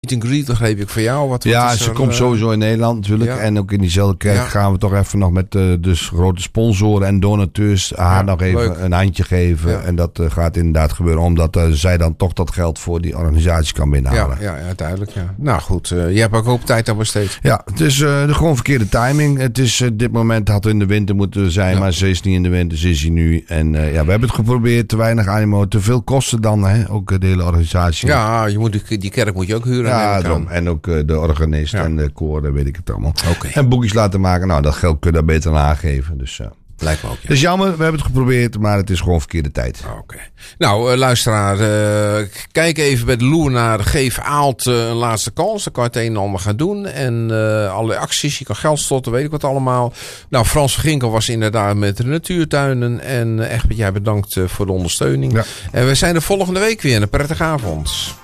meet and greet, begreep ik van jou. Wat ze komt sowieso in Nederland natuurlijk. Ja. En ook in diezelfde kerk gaan we toch even nog met de grote sponsoren en donateurs haar nog even leuk. Een handje geven. Ja. En dat gaat inderdaad gebeuren. Omdat zij dan toch dat geld voor die organisatie kan binnenhalen. Ja, duidelijk. Ja. Nou goed, je hebt ook hoop tijd aan besteed. Ja, het is gewoon verkeerde timing. Het is dit moment had in de winter moeten zijn. Maar ze is niet in de winter, ze is hier nu. En we hebben het geprobeerd. Te weinig animo. Te veel kosten dan. Ook de hele organisatie. Ja, die kerk moet je ook huren. Ja, daarom. En ook de organist en de koor, weet ik het allemaal. Okay. En boekjes laten maken. Nou, dat geld kun je daar beter aan aangeven. Dus, lijkt me ook. Ja. Dus jammer, we hebben het geprobeerd, maar het is gewoon verkeerde tijd. Oké. Nou, luisteraar, kijk even bij de loer naar Geef Aalt een laatste kans. Dan kan je het een en ander gaan doen. En allerlei acties, je kan geld storten, weet ik wat allemaal. Nou, Frans van Ginkel was inderdaad met de natuurtuinen. En Egbert, jij bedankt voor de ondersteuning. Ja. En we zijn er volgende week weer. Een prettige avond.